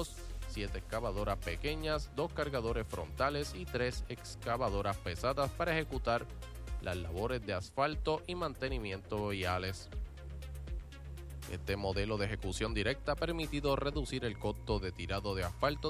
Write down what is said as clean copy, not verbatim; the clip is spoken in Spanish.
vehículos, 7 excavadoras pequeñas, 2 cargadores frontales y 3 excavadoras pesadas para ejecutar las labores de asfalto y mantenimiento viales. Este modelo de ejecución directa ha permitido reducir el costo de tirado de asfalto